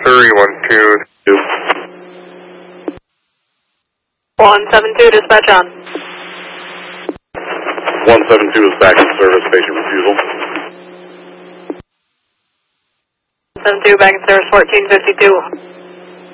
172. 172, dispatch on. 172 is back in service, station refusal. 172, back in service, 1452.